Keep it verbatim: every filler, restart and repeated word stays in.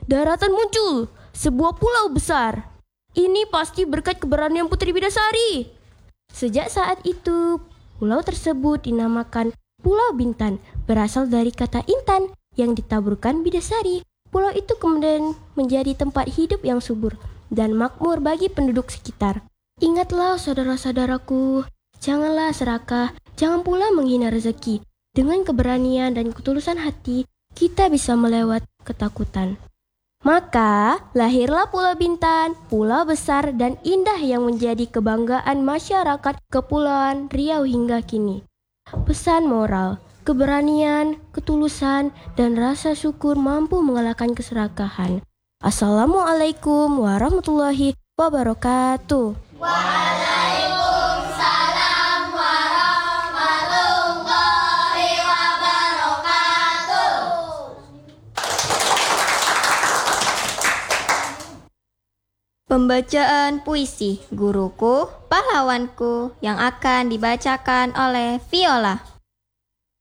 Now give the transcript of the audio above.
daratan muncul sebuah pulau besar. Ini pasti berkat keberanian Putri Bidasari. Sejak saat itu, pulau tersebut dinamakan Pulau Bintan, berasal dari kata intan yang ditaburkan Bidasari. Pulau itu kemudian menjadi tempat hidup yang subur dan makmur bagi penduduk sekitar. Ingatlah saudara-saudaraku, janganlah serakah, jangan pula menghina rezeki. Dengan keberanian dan ketulusan hati, kita bisa melewati ketakutan. Maka, lahirlah Pulau Bintan, pulau besar dan indah yang menjadi kebanggaan masyarakat Kepulauan Riau hingga kini. Pesan moral, keberanian, ketulusan, dan rasa syukur mampu mengalahkan keserakahan. Assalamualaikum warahmatullahi wabarakatuh. Waalaikumsalam warahmatullahi wabarakatuh. Pembacaan puisi Guruku, Pahlawanku yang akan dibacakan oleh Viola.